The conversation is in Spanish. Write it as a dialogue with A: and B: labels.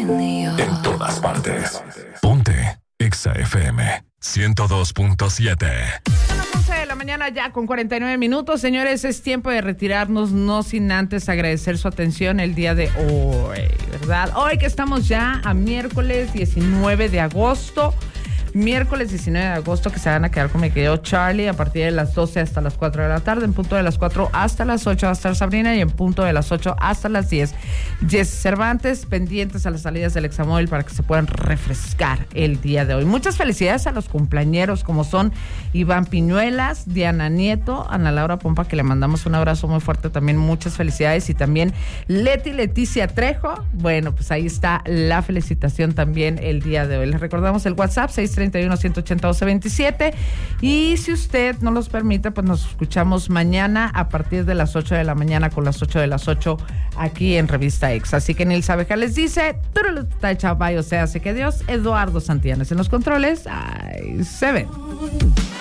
A: En todas partes. Ponte Exa FM 102.7.
B: Son las 11 de la mañana ya con 49 minutos. Señores, es tiempo de retirarnos, no sin antes agradecer su atención el día de hoy, ¿verdad? Hoy que estamos ya a miércoles 19 de agosto. Miércoles 19 de agosto, que se van a quedar con mi querido Charlie a partir de las 12 hasta las 4 de la tarde. En punto de las 4 hasta las 8 va a estar Sabrina y en punto de las 8 hasta las 10 Jess Cervantes, pendientes a las salidas del Examóvil para que se puedan refrescar el día de hoy. Muchas felicidades a los cumpleañeros como son Iván Piñuelas, Diana Nieto, Ana Laura Pompa, que le mandamos un abrazo muy fuerte también, muchas felicidades, y también Leticia Trejo. Bueno, pues ahí está la felicitación también el día de hoy. Les recordamos el WhatsApp 631-180-1227, y si usted no los permite, pues nos escuchamos mañana a partir de las 8 de la mañana con las 8 de las 8 aquí en Revista Exa. Así que Nilsa Abeja les dice, o sea, hace que Dios. Eduardo Santillanes en los controles. Ay, se ven.